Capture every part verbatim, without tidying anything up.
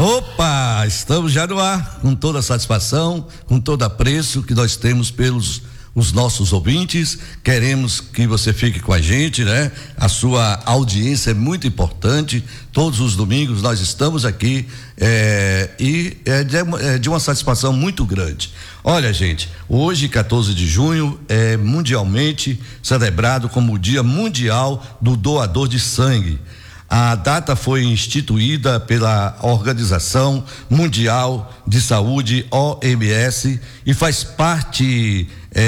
Opa, estamos já no ar, com toda a satisfação, com todo apreço que nós temos pelos os nossos ouvintes. Queremos que você fique com a gente, né? A sua audiência é muito importante. Todos os domingos nós estamos aqui é, e é de, é de uma satisfação muito grande. Olha, gente, hoje, quatorze de junho, é mundialmente celebrado como o Dia Mundial do Doador de Sangue. A data foi instituída pela Organização Mundial de Saúde, O M S, e faz parte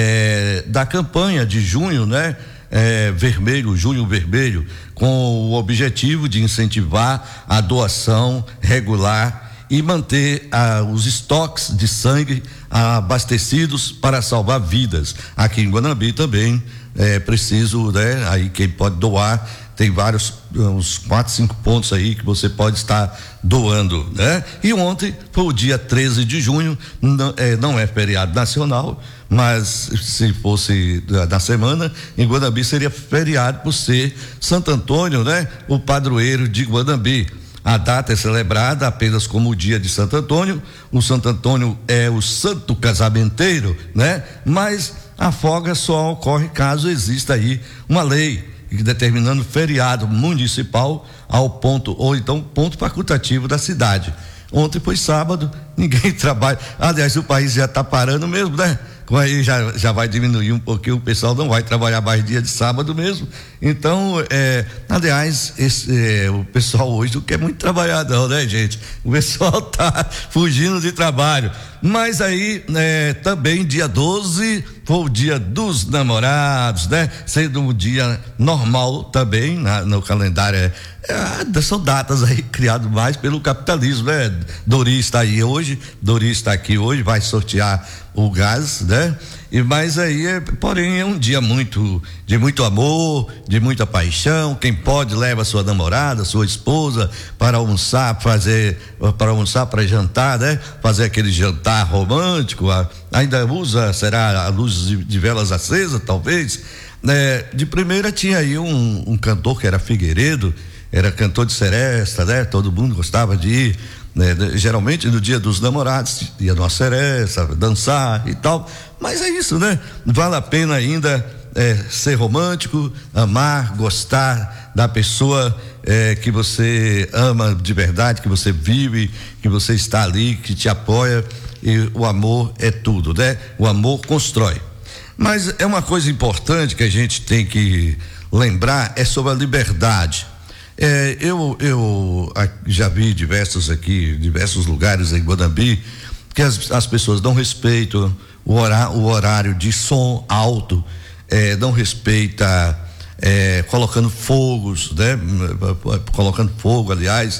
é, da campanha de junho, né? É, vermelho, junho vermelho, com o objetivo de incentivar a doação regular e manter ah, os estoques de sangue ah, abastecidos para salvar vidas. Aqui em Guanambi também é preciso, né? Aí quem pode doar, tem vários, uns quatro, cinco pontos aí que você pode estar doando, né? E ontem foi o dia treze de junho, não é, não é feriado nacional, mas se fosse na semana, em Guanambi seria feriado por ser Santo Antônio, né? O padroeiro de Guanambi. A data é celebrada apenas como o dia de Santo Antônio. O Santo Antônio é o santo casamenteiro, né? Mas a folga só ocorre caso exista aí uma lei determinando feriado municipal ao ponto, ou então ponto facultativo da cidade. Ontem foi sábado, ninguém trabalha. Aliás, o país já está parando mesmo, né? Aí já, já vai diminuir um pouquinho, o pessoal não vai trabalhar mais dia de sábado mesmo. Então, é, aliás, esse, é, o pessoal hoje não quer muito trabalhar, não, né, gente? O pessoal tá fugindo de trabalho. Mas aí, é, também dia doze foi o dia dos namorados, né? Sendo um dia normal também, na, no calendário. É, é, são datas aí criadas mais pelo capitalismo, né? Doris está aí hoje, Doris está aqui hoje, vai sortear o gás, né? E mas aí, é, porém, é um dia muito de muito amor, de muita paixão. Quem pode leva sua namorada, sua esposa para almoçar, fazer para almoçar, para jantar, né? Fazer aquele jantar romântico. A, ainda usa, será a luz de, de velas acesa, talvez. Né? De primeira tinha aí um, um cantor que era Figueiredo, era cantor de seresta, né? Todo mundo gostava de ir. Né, geralmente no dia dos namorados ia numa seresta, dançar e tal, mas é isso, né? Vale a pena ainda é, ser romântico, amar, gostar da pessoa é, que você ama de verdade, que você vive, que você está ali, que te apoia, e o amor é tudo, né? O amor constrói. Mas é uma coisa importante que a gente tem que lembrar, é sobre a liberdade. É, eu, eu já vi diversos aqui, diversos lugares em Guanambi, que as, as pessoas não respeitam o, horá, o horário de som alto, é, não respeita é, colocando fogos, né? Colocando fogo, aliás,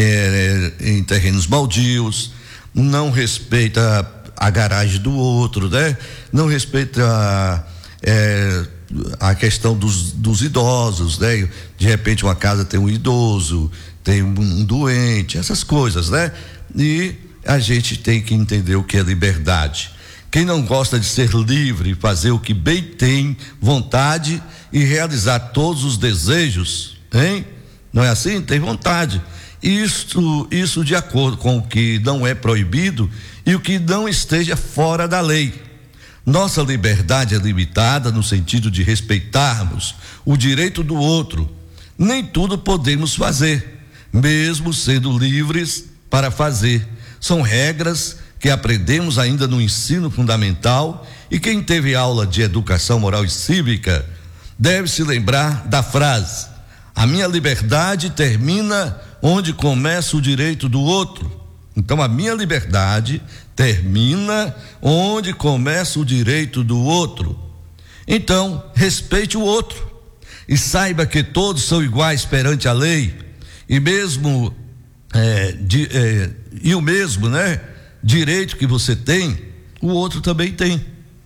é, em terrenos baldios, não respeita a garagem do outro, né? Não respeita é, a questão dos, dos idosos, né? De repente uma casa tem um idoso, tem um, um doente, essas coisas, né? E a gente tem que entender o que é liberdade. Quem não gosta de ser livre, fazer o que bem tem vontade e realizar todos os desejos, hein? Não é assim? Tem vontade. Isso, isso de acordo com o que não é proibido e o que não esteja fora da lei. Nossa liberdade é limitada no sentido de respeitarmos o direito do outro. Nem tudo podemos fazer, mesmo sendo livres para fazer. São regras que aprendemos ainda no ensino fundamental, e quem teve aula de educação moral e cívica deve se lembrar da frase: a minha liberdade termina onde começa o direito do outro. Então a minha liberdade termina onde começa o direito do outro. Então, respeite o outro e saiba que todos são iguais perante a lei, e mesmo é, de, é, e o mesmo, né, direito que você tem, o outro também tem.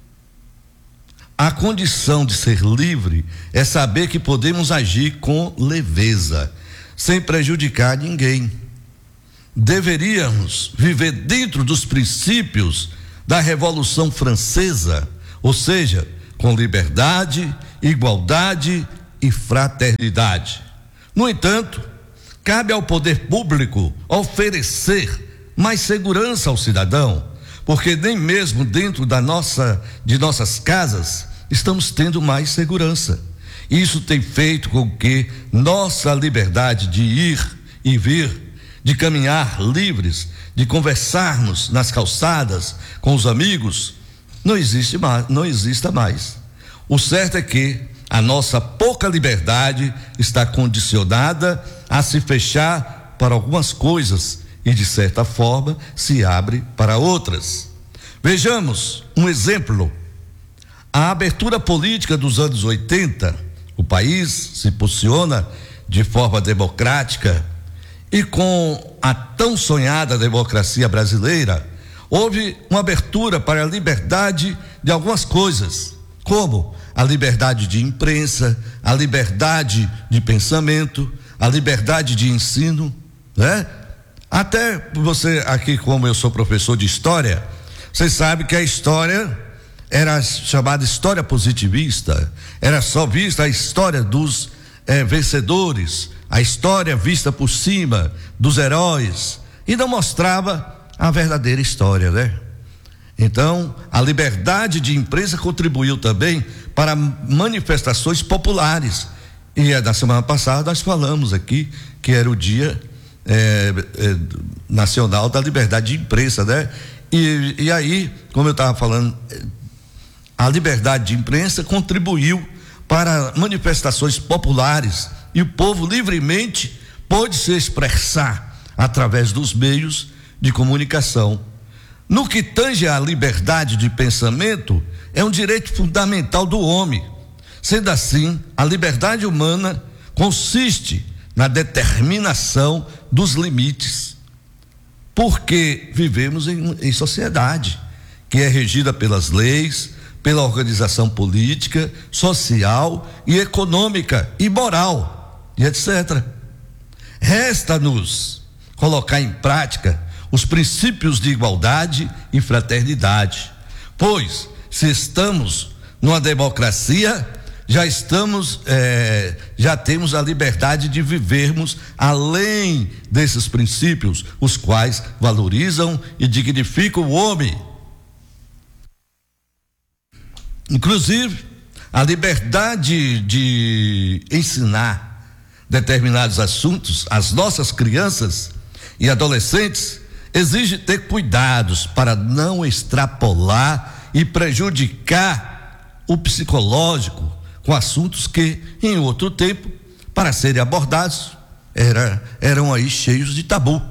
A condição de ser livre é saber que podemos agir com leveza, sem prejudicar ninguém. Deveríamos viver dentro dos princípios da Revolução Francesa, ou seja, com liberdade, igualdade e fraternidade. No entanto, Cabe ao poder público oferecer mais segurança ao cidadão, porque nem mesmo dentro da nossa, de nossas casas estamos tendo mais segurança. Isso tem feito com que nossa liberdade de ir e vir, de caminhar livres, de conversarmos nas calçadas com os amigos, não existe mais, não exista mais. O certo é que a nossa pouca liberdade está condicionada a se fechar para algumas coisas e, de certa forma, se abre para outras. Vejamos um exemplo. A abertura política dos anos oitenta, o país se posiciona de forma democrática e com a tão sonhada democracia brasileira, houve uma abertura para a liberdade de algumas coisas, como a liberdade de imprensa, a liberdade de pensamento, a liberdade de ensino, né? Até você aqui, como eu sou professor de história, vocês sabem que a história era chamada história positivista, era só vista a história dos eh, vencedores, a história vista por cima dos heróis, e não mostrava a verdadeira história, né? Então, a liberdade de imprensa contribuiu também para manifestações populares. E na semana passada nós falamos aqui que era o Dia é, é, Nacional da Liberdade de Imprensa, né? E, e aí, como eu estava falando, a liberdade de imprensa contribuiu para manifestações populares e o povo livremente pôde se expressar através dos meios de comunicação. No que tange à liberdade de pensamento, é um direito fundamental do homem. Sendo assim, a liberdade humana consiste na determinação dos limites, porque vivemos em, em sociedade que é regida pelas leis, pela organização política, social e econômica e moral, e etcétera. Resta-nos colocar em prática os princípios de igualdade e fraternidade, pois se estamos numa democracia, já estamos, é, já temos a liberdade de vivermos além desses princípios, os quais valorizam e dignificam o homem. Inclusive, a liberdade de ensinar determinados assuntos às nossas crianças e adolescentes exige ter cuidados para não extrapolar e prejudicar o psicológico com assuntos que, em outro tempo, para serem abordados, era, eram aí cheios de tabu.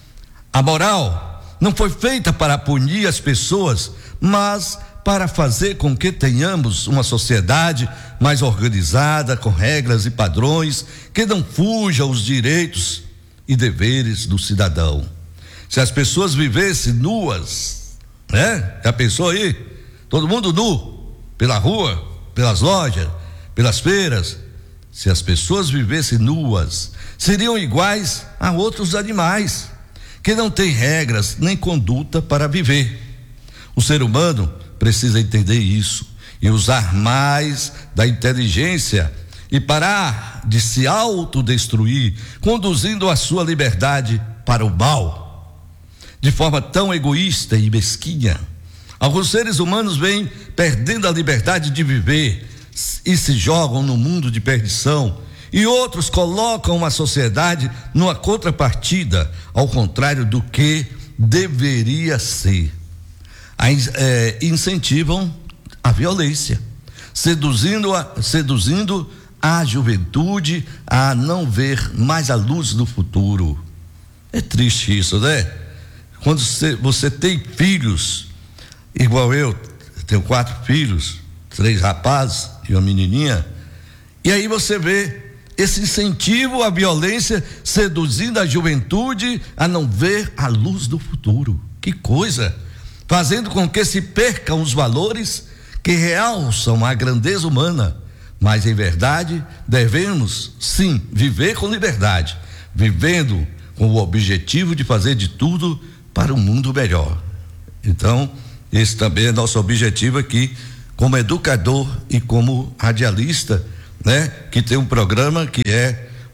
A moral não foi feita para punir as pessoas, mas para fazer com que tenhamos uma sociedade mais organizada, com regras e padrões que não fujam aos direitos e deveres do cidadão. Se as pessoas vivessem nuas, né? Já pensou aí? Todo mundo nu, pela rua, pelas lojas, pelas feiras. Se as pessoas vivessem nuas, seriam iguais a outros animais, que não têm regras nem conduta para viver. O ser humano precisa entender isso e usar mais da inteligência e parar de se autodestruir, conduzindo a sua liberdade para o mal, de forma tão egoísta e mesquinha. Alguns seres humanos vêm perdendo a liberdade de viver e se jogam no mundo de perdição, e outros colocam a sociedade numa contrapartida, ao contrário do que deveria ser. A, é, incentivam a violência, seduzindo a, seduzindo a juventude a não ver mais a luz do futuro. É triste isso, né? Quando você, você tem filhos, igual eu, tenho quatro filhos, três rapazes e uma menininha, e aí você vê esse incentivo à violência seduzindo a juventude a não ver a luz do futuro. Que coisa! Fazendo com que se percam os valores que realçam a grandeza humana, mas em verdade devemos sim viver com liberdade, vivendo com o objetivo de fazer de tudo para um mundo melhor. Então, esse também é nosso objetivo aqui, como educador e como radialista, né? Que tem um programa que é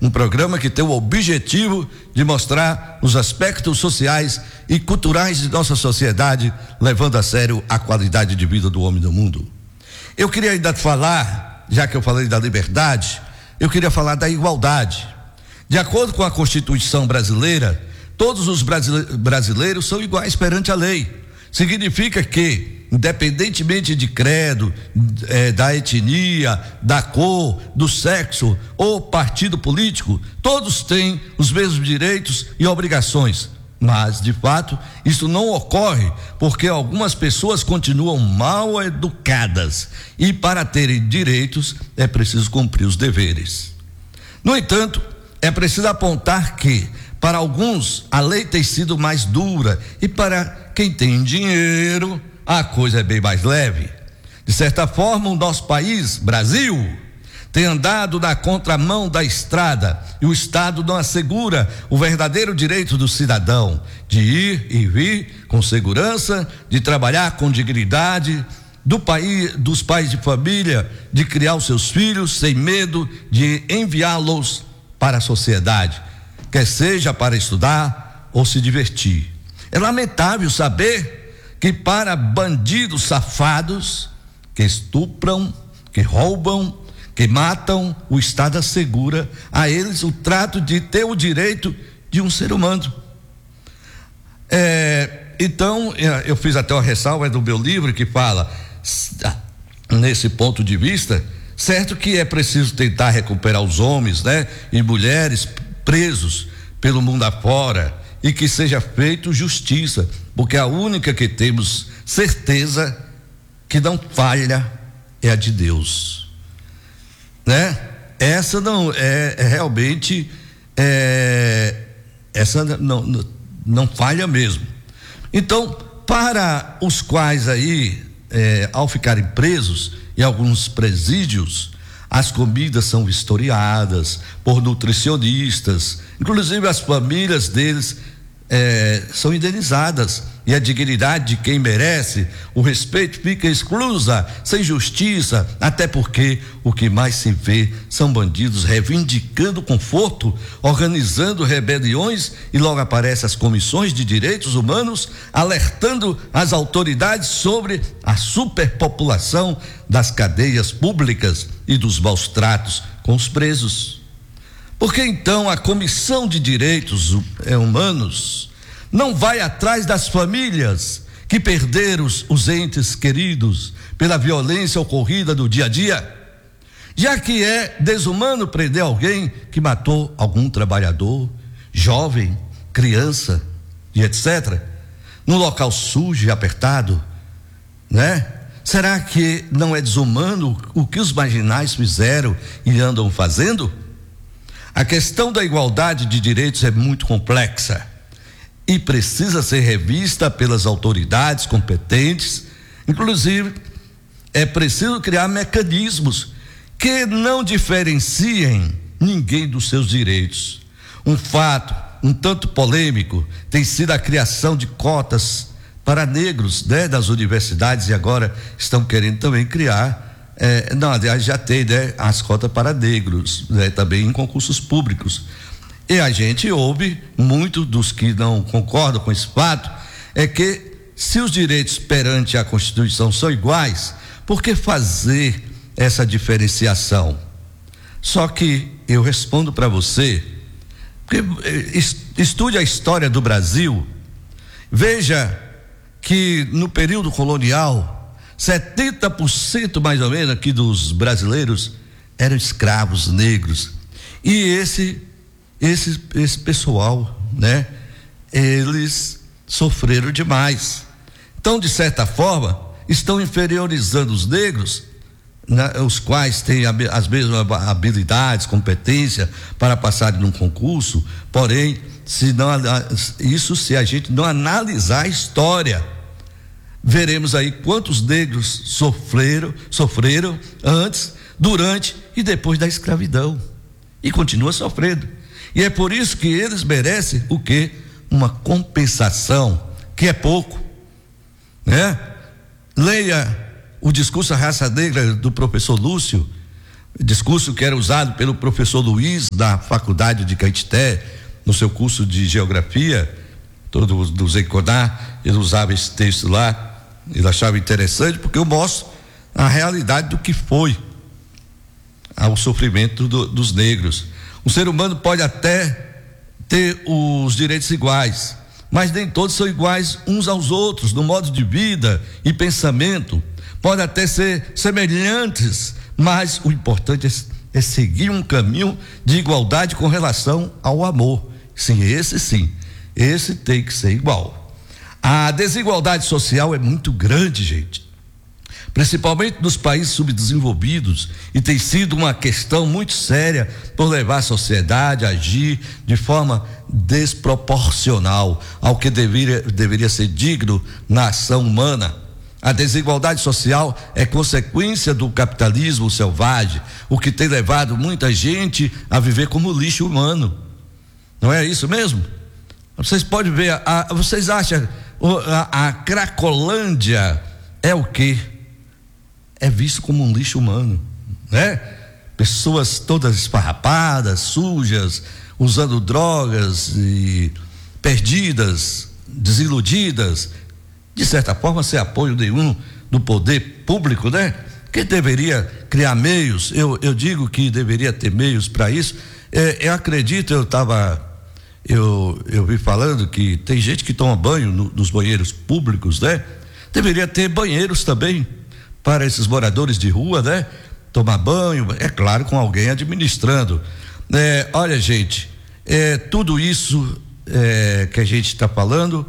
um programa que tem o objetivo de mostrar os aspectos sociais e culturais de nossa sociedade, levando a sério a qualidade de vida do homem do mundo. Eu queria ainda falar, já que eu falei da liberdade, eu queria falar da igualdade. De acordo com a Constituição brasileira, todos os brasileiros são iguais perante a lei. Significa que, independentemente de credo, é, da etnia, da cor, do sexo ou partido político, todos têm os mesmos direitos e obrigações. Mas, de fato, isso não ocorre porque algumas pessoas continuam mal educadas e, para terem direitos, é preciso cumprir os deveres. No entanto, é preciso apontar que, para alguns, a lei tem sido mais dura e para quem tem dinheiro, a coisa é bem mais leve. De certa forma, o nosso país, Brasil, tem andado na contramão da estrada e o Estado não assegura o verdadeiro direito do cidadão de ir e vir com segurança, de trabalhar com dignidade, do país, dos pais de família, de criar os seus filhos sem medo de enviá-los para a sociedade, quer seja para estudar ou se divertir. É lamentável saber que para bandidos safados que estupram, que roubam, que matam, o Estado assegura a eles o trato de ter o direito de um ser humano. É, então, eu fiz até uma ressalva do meu livro que fala, nesse ponto de vista, certo que é preciso tentar recuperar os homens, né, e mulheres presos pelo mundo afora, e que seja feito justiça, porque a única que temos certeza que não falha é a de Deus, né? Essa não é, é realmente é, essa não, não não falha mesmo. Então, para os quais aí é, ao ficarem presos em alguns presídios, as comidas são vistoriadas por nutricionistas, inclusive as famílias deles É, são indenizadas e a dignidade de quem merece o respeito fica exclusa, sem justiça, até porque o que mais se vê são bandidos reivindicando conforto, organizando rebeliões e logo aparecem as comissões de direitos humanos alertando as autoridades sobre a superpopulação das cadeias públicas e dos maus tratos com os presos. Por que então a Comissão de Direitos Humanos não vai atrás das famílias que perderam os, os entes queridos pela violência ocorrida no dia a dia? Já que é desumano prender alguém que matou algum trabalhador, jovem, criança e etcétera, num local sujo e apertado, né? Será que não é desumano o que os marginais fizeram e andam fazendo? A questão da igualdade de direitos é muito complexa e precisa ser revista pelas autoridades competentes. Inclusive, é preciso criar mecanismos que não diferenciem ninguém dos seus direitos. Um fato um tanto polêmico tem sido a criação de cotas para negros, né, das universidades, e agora estão querendo também criar É, não, aliás, já tem, né, as cotas para negros, né, também em concursos públicos. E a gente ouve muito dos que não concordam com esse fato, é que se os direitos perante a Constituição são iguais, por que fazer essa diferenciação? Só que eu respondo para você, estude a história do Brasil, veja que no período colonial setenta por cento mais ou menos aqui dos brasileiros eram escravos negros. E esse esse esse pessoal, né, eles sofreram demais. Então, de certa forma, estão inferiorizando os negros, né, os quais têm as mesmas habilidades, competência para passar num concurso, porém, se não, isso se a gente não analisar a história, veremos aí quantos negros sofreram, sofreram antes, durante e depois da escravidão, e continua sofrendo. E é por isso que eles merecem o quê? Uma compensação, que é pouco, né? Leia o discurso A Raça Negra do professor Lúcio, discurso que era usado pelo professor Luiz da Faculdade de Caetité, no seu curso de Geografia, todo do Zeconá, ele usava esse texto lá, ele achava interessante porque eu mostro a realidade do que foi o sofrimento do, dos negros. O ser humano pode até ter os direitos iguais, mas nem todos são iguais uns aos outros, no modo de vida e pensamento. Podem até ser semelhantes, mas o importante é, é seguir um caminho de igualdade com relação ao amor. Sim, esse sim, esse tem que ser igual. A desigualdade social é muito grande, gente, principalmente nos países subdesenvolvidos, e tem sido uma questão muito séria por levar a sociedade a agir de forma desproporcional ao que deveria, deveria ser digno na ação humana. A desigualdade social é consequência do capitalismo selvagem, o que tem levado muita gente a viver como lixo humano. Não é isso mesmo? Vocês podem ver, a, a, vocês acham a, a Cracolândia é o quê? É visto como um lixo humano, né? Pessoas todas esfarrapadas, sujas, usando drogas e perdidas, desiludidas, de certa forma sem apoio nenhum do poder público, né? Que deveria criar meios, eu, eu digo que deveria ter meios para isso. É, eu acredito, eu estava, eu, eu vi falando que tem gente que toma banho no, nos banheiros públicos, né? Deveria ter banheiros também para esses moradores de rua, né? Tomar banho, é claro, com alguém administrando. É, olha, gente, é, tudo isso é, que a gente está falando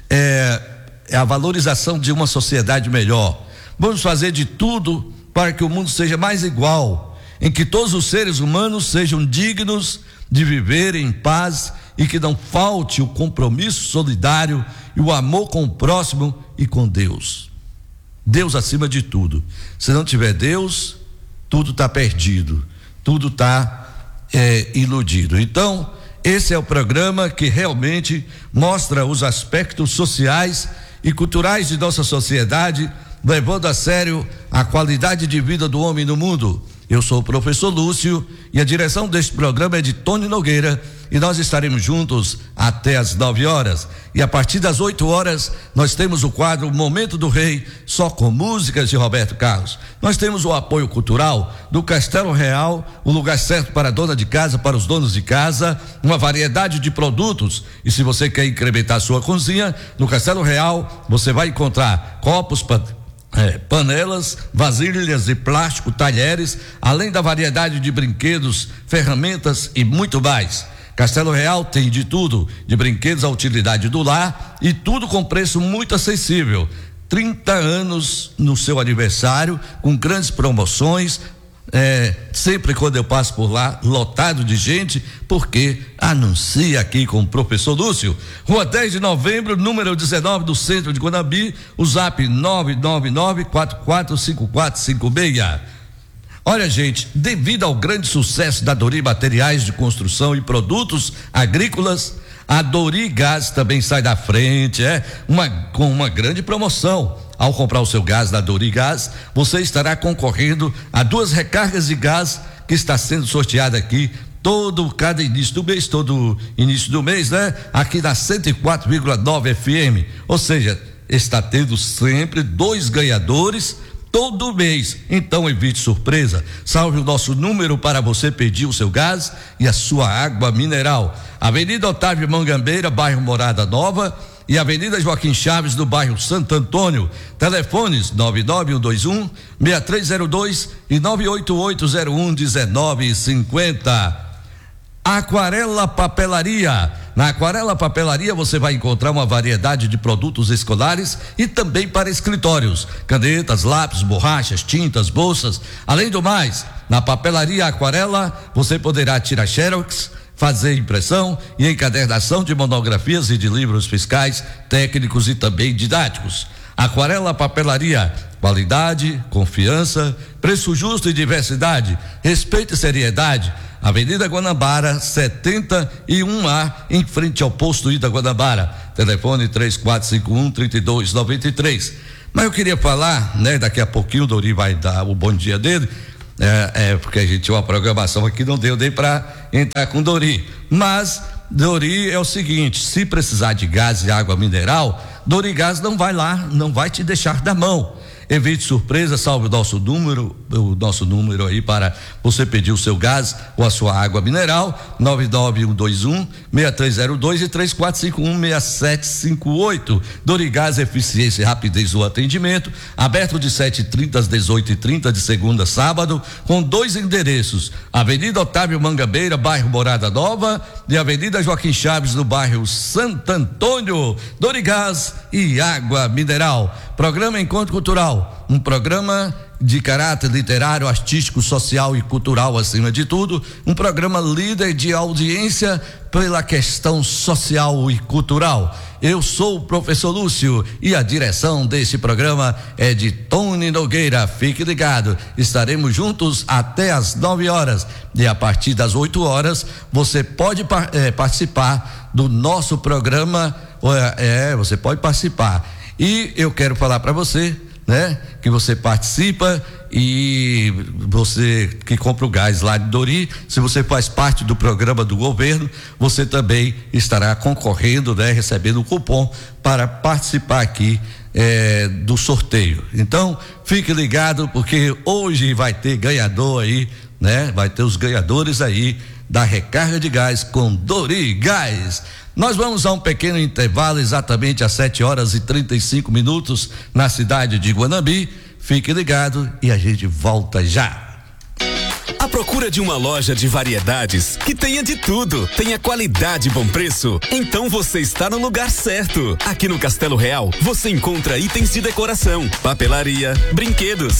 é, é a valorização de uma sociedade melhor. Vamos fazer de tudo para que o mundo seja mais igual, em que todos os seres humanos sejam dignos de viver em paz e que não falte o compromisso solidário e o amor com o próximo e com Deus. Deus acima de tudo. Se não tiver Deus, tudo está perdido, tudo está é, iludido. Então, esse é o programa que realmente mostra os aspectos sociais e culturais de nossa sociedade, levando a sério a qualidade de vida do homem no mundo. Eu sou o professor Lúcio e a direção deste programa é de Tony Nogueira, e nós estaremos juntos até as nove horas. E a partir das oito horas nós temos o quadro Momento do Rei, só com músicas de Roberto Carlos. Nós temos o apoio cultural do Castelo Real, o lugar certo para a dona de casa, para os donos de casa, uma variedade de produtos. E se você quer incrementar a sua cozinha, no Castelo Real você vai encontrar copos, pan É, panelas, vasilhas de plástico, talheres, além da variedade de brinquedos, ferramentas e muito mais. Castelo Real tem de tudo, de brinquedos à utilidade do lar, e tudo com preço muito acessível. trinta anos no seu aniversário, com grandes promoções, é, sempre quando eu passo por lá, lotado de gente, porque anuncia aqui com o professor Lúcio. Rua dez de novembro, número dezenove, do centro de Guanambi, o zap nove nove nove, quatro quatro cinco quatro cinco seis. Olha, gente, devido ao grande sucesso da Dori Materiais de Construção e Produtos Agrícolas, a Dori Gás também sai da frente, é, uma, com uma grande promoção. Ao comprar o seu gás da Dori Gás, você estará concorrendo a duas recargas de gás que está sendo sorteada aqui todo, cada início do mês, todo início do mês, né? Aqui na cento e quatro vírgula nove F M, ou seja, está tendo sempre dois ganhadores todo mês. Então evite surpresa, salve o nosso número para você pedir o seu gás e a sua água mineral. Avenida Otávio Mangambeira, bairro Morada Nova, e Avenida Joaquim Chaves, do bairro Santo Antônio. Telefones nove nove um dois um, seis três zero dois e nove oito oito zero um um nove cinco zero. Aquarela Papelaria. Na Aquarela Papelaria você vai encontrar uma variedade de produtos escolares e também para escritórios: canetas, lápis, borrachas, tintas, bolsas. Além do mais, na Papelaria Aquarela você poderá tirar xerox, fazer impressão e encadernação de monografias e de livros fiscais, técnicos e também didáticos. Aquarela Papelaria, qualidade, confiança, preço justo e diversidade, respeito e seriedade. Avenida Guanabara, setenta e um A, em frente ao posto Ida Guanabara. Telefone três quatro cinco um, três dois nove três. Mas eu queria falar, né, daqui a pouquinho o Dori vai dar o bom dia dele, é, é porque a gente tinha uma programação aqui, não deu nem para entrar com Dori. Mas Dori é o seguinte: se precisar de gás e água mineral, Dori Gás não vai lá, não vai te deixar na mão. Evite surpresa, salve o nosso número, o nosso número aí para você pedir o seu gás ou a sua água mineral, nove nove um dois um, seis três zero dois e três quatro cinco um, seis sete cinco oito. Dorigás, eficiência e rapidez do atendimento, aberto de sete e trinta às dezoito e trinta de segunda a sábado, com dois endereços: Avenida Otávio Mangabeira, bairro Morada Nova, e Avenida Joaquim Chaves, no bairro Santo Antônio. Dorigás e água mineral. Programa Encontro Cultural, um programa de caráter literário, artístico, social e cultural acima de tudo, um programa líder de audiência pela questão social e cultural. Eu sou o professor Lúcio e a direção desse programa é de Tony Nogueira. Fique ligado, estaremos juntos até às nove horas e a partir das oito horas você pode é, participar do nosso programa, é, você pode participar. E eu quero falar para você, né, que você participa e você que compra o gás lá de Dori, se você faz parte do programa do governo, você também estará concorrendo, né, recebendo um cupom para participar aqui é, do sorteio. Então, fique ligado, porque hoje vai ter ganhador aí, né? Vai ter os ganhadores aí da recarga de gás com Dori Gás. Nós vamos a um pequeno intervalo, exatamente às sete horas e trinta e cinco minutos, na cidade de Guanambi. Fique ligado e a gente volta já. À procura de uma loja de variedades que tenha de tudo, tenha qualidade e bom preço? Então você está no lugar certo. Aqui no Castelo Real você encontra itens de decoração, papelaria, brinquedos,